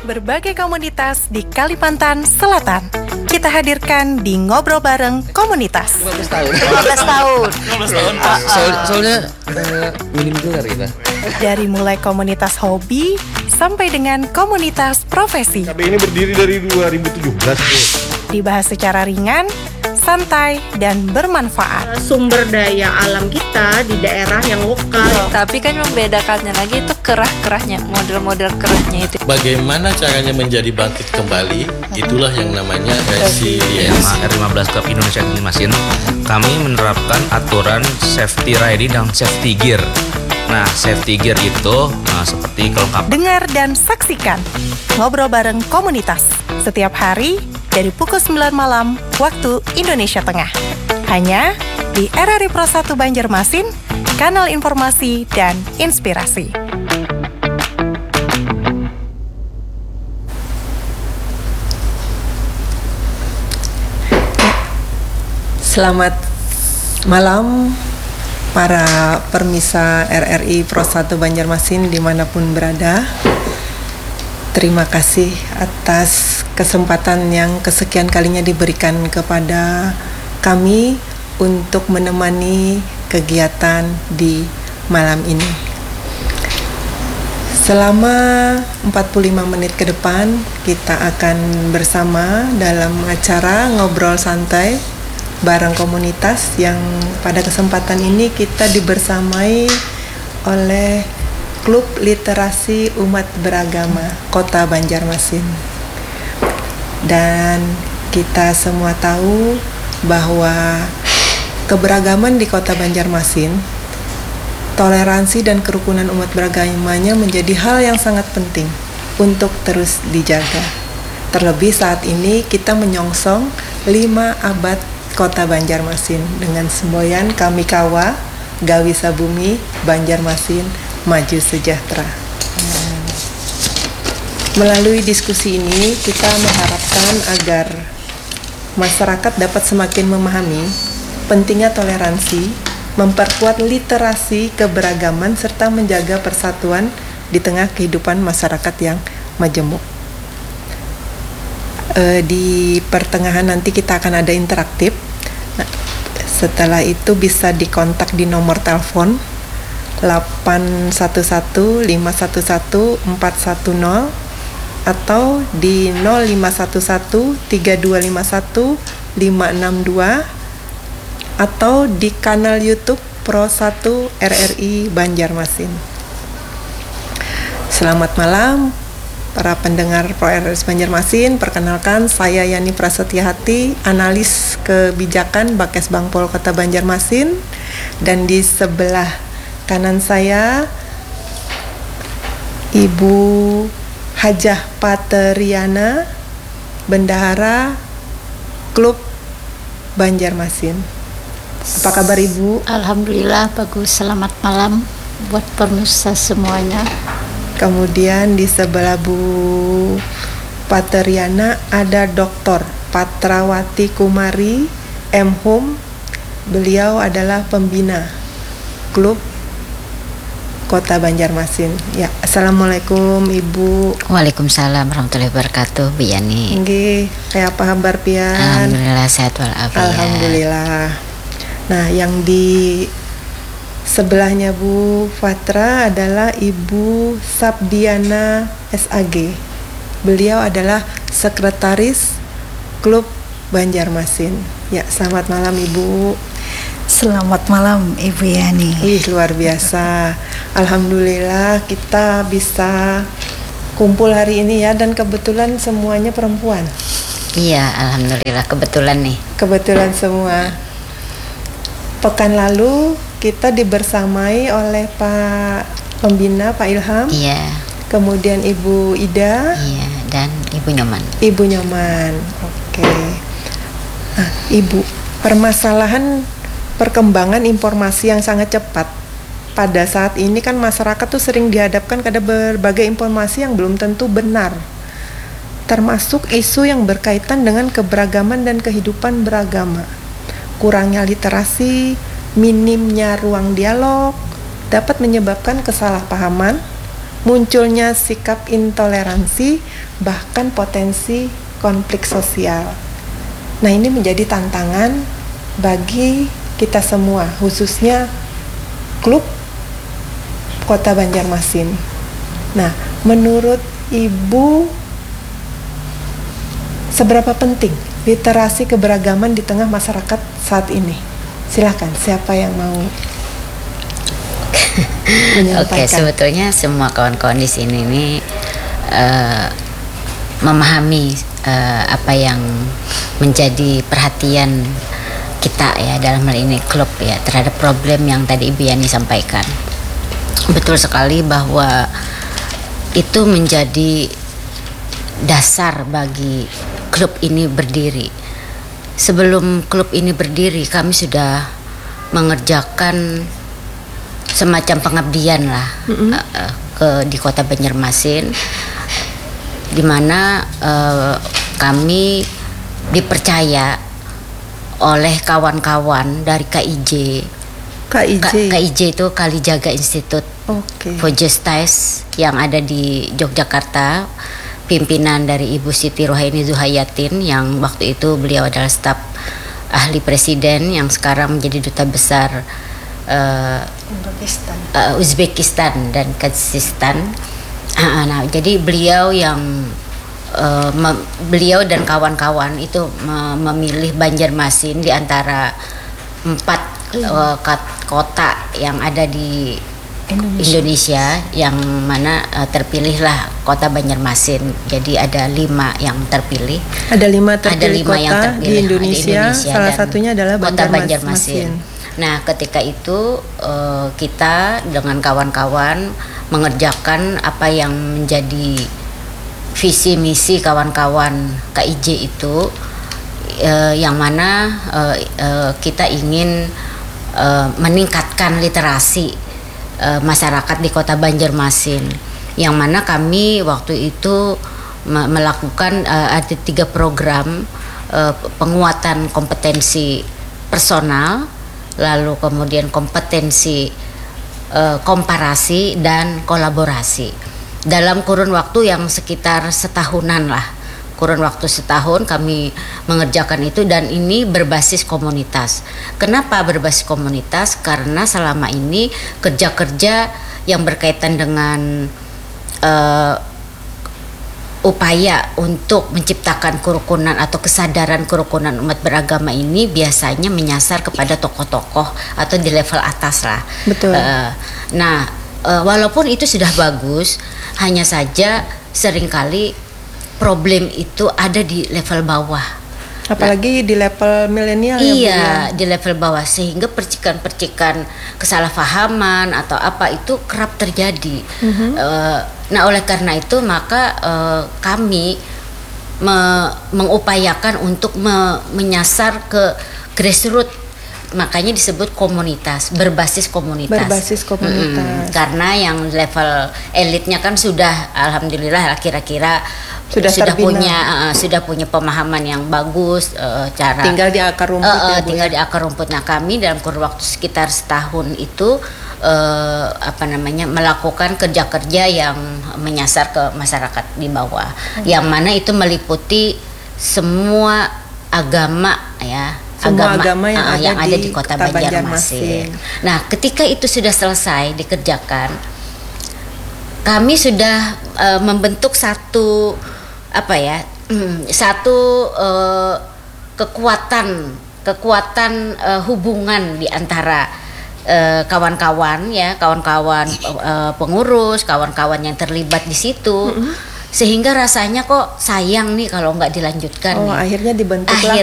berbagai komunitas di Kalimantan Selatan. Kita hadirkan di Ngobrol Bareng Komunitas. 15 tahun. 15 tahun. Soalnya minim gelar kita. Dari mulai komunitas hobi sampai dengan komunitas profesi. KB ini berdiri dari 2017. Dibahas secara ringan, santai, dan bermanfaat. Sumber daya alam kita di daerah yang lokal. Tapi kan membedakannya lagi itu kerah-kerahnya, model-model kerahnya itu. Bagaimana caranya menjadi bangkit kembali, itulah yang namanya resiliensi. R15 Club Indonesia Kalimantan, kami menerapkan aturan safety riding dan safety gear. Nah, safety gear itu seperti kelengkapan. Dengar dan saksikan Ngobrol Bareng Komunitas setiap hari dari pukul 9 malam waktu Indonesia Tengah. Hanya di RRI Pro 1 Banjarmasin, kanal informasi dan inspirasi. Selamat malam para permisa RRI Pro 1 Banjarmasin dimanapun berada. Terima kasih atas kesempatan yang kesekian kalinya diberikan kepada kami untuk menemani kegiatan di malam ini. Selama 45 menit ke depan kita akan bersama dalam acara Ngobrol Santai bareng komunitas yang pada kesempatan ini kita dibersamai oleh Klub Literasi Umat Beragama Kota Banjarmasin. Dan kita semua tahu bahwa keberagaman di Kota Banjarmasin, toleransi dan kerukunan umat beragamanya menjadi hal yang sangat penting untuk terus dijaga. Terlebih saat ini kita menyongsong 5 abad Kota Banjarmasin dengan semboyan Kami Kawa, Gawisa Bumi, Banjarmasin Maju Sejahtera. Melalui diskusi ini kita mengharapkan agar masyarakat dapat semakin memahami pentingnya toleransi, memperkuat literasi keberagaman serta menjaga persatuan di tengah kehidupan masyarakat yang majemuk. Di pertengahan nanti kita akan ada interaktif. Nah, setelah itu bisa dikontak di nomor telepon 811-511-410 atau di 0511-3251-562 atau di kanal YouTube Pro 1 RRI Banjarmasin. Selamat malam para pendengar Pro RRI Banjarmasin. Perkenalkan, saya Yani Prasetyahati, analis kebijakan Bakes Bangpol Kota Banjarmasin, dan di sebelah kanan saya Ibu Hajah Pateriana, Bendahara Klub Banjarmasin. Apa kabar Ibu? Alhamdulillah bagus, selamat malam buat pemirsa semuanya. Kemudian di sebelah Bu Pateriana ada Dr. Patrawati Kumari, M.Hum. Beliau adalah pembina Klub Kota Banjarmasin. Ya, assalamualaikum Ibu. Waalaikumsalam warahmatullahi wabarakatuh, Bu Yani. Nggih, kayak apa kabar pian? Alhamdulillah sehat walafiat. Alhamdulillah. Nah, yang di sebelahnya Bu Fatra adalah Ibu Sabdiana SAG. Beliau adalah sekretaris Klub Banjarmasin. Ya, selamat malam Ibu. Selamat malam Ibu Yani. Luar biasa. Alhamdulillah kita bisa kumpul hari ini ya, dan kebetulan semuanya perempuan. Iya, alhamdulillah kebetulan nih. Kebetulan semua. Pekan lalu kita dibersamai oleh Pak Pembina, Pak Ilham. Iya. Kemudian Ibu Ida. Iya, dan Ibu Nyoman. Ibu Nyoman. Oke. Nah, Ibu, permasalahan perkembangan informasi yang sangat cepat pada saat ini kan masyarakat tuh sering dihadapkan pada berbagai informasi yang belum tentu benar, termasuk isu yang berkaitan dengan keberagaman dan kehidupan beragama. Kurangnya literasi, minimnya ruang dialog dapat menyebabkan kesalahpahaman, munculnya sikap intoleransi, bahkan potensi konflik sosial. Nah, ini menjadi tantangan bagi kita semua, khususnya klub Kota Banjarmasin. Nah, menurut Ibu, seberapa penting literasi keberagaman di tengah masyarakat saat ini? Silakan, siapa yang mau menyampaikan? Oke, sebetulnya semua kawan-kawan di sini ini memahami apa yang menjadi perhatian kita ya dalam hal ini klub ya terhadap problem yang tadi Ibu Yani sampaikan. Betul sekali bahwa itu menjadi dasar bagi klub ini berdiri. Sebelum klub ini berdiri, kami sudah mengerjakan semacam pengabdian lah di Kota Banjarmasin, di mana kami dipercaya oleh kawan-kawan dari KIJ. KIJ itu Kalijaga Institute for Justice yang ada di Yogyakarta, pimpinan dari Ibu Siti Rohaini Zuhayatin yang waktu itu beliau adalah staf ahli presiden yang sekarang menjadi duta besar Uzbekistan dan Kyrgyzstan. Nah, jadi beliau dan kawan-kawan itu memilih Banjarmasin di antara 4 kota yang ada di Indonesia yang mana terpilihlah Kota Banjarmasin. Jadi ada 5 yang terpilih. Ada 5 terpilih kota yang terpilih di Indonesia, salah satunya adalah Kota Banjarmasin. Nah, ketika itu kita dengan kawan-kawan mengerjakan apa yang menjadi visi misi kawan-kawan KIJ itu, yang mana kita ingin meningkatkan literasi masyarakat di Kota Banjarmasin, yang mana kami waktu itu melakukan ada 3 program penguatan kompetensi personal, lalu kemudian kompetensi komparasi dan kolaborasi dalam kurun waktu yang sekitar setahunan lah. Kurun waktu setahun kami mengerjakan itu, dan ini berbasis komunitas. Kenapa berbasis komunitas? Karena selama ini kerja-kerja yang berkaitan dengan upaya untuk menciptakan kerukunan atau kesadaran kerukunan umat beragama ini biasanya menyasar kepada tokoh-tokoh atau di level atas lah. Betul. Walaupun itu sudah bagus, hanya saja seringkali problem itu ada di level bawah, apalagi di level milenial. Iya, di level bawah, sehingga percikan-percikan kesalahpahaman atau apa itu kerap terjadi. Nah, oleh karena itu maka kami mengupayakan untuk menyasar ke grassroots. Makanya disebut komunitas, berbasis komunitas. Karena yang level elitnya kan sudah, alhamdulillah kira-kira sudah punya pemahaman yang bagus, cara tinggal di akar rumput. Tinggal di akar rumput. Nah, kami dalam kurun waktu sekitar setahun itu melakukan kerja-kerja yang menyasar ke masyarakat di bawah, yang mana itu meliputi semua agama ya. Agama yang ada di Kota Banjarmasin. Nah, ketika itu sudah selesai dikerjakan, kami sudah membentuk satu kekuatan hubungan di antara kawan-kawan pengurus, kawan-kawan yang terlibat di situ. Sehingga rasanya kok sayang nih kalau nggak dilanjutkan. Akhirnya dibentuklah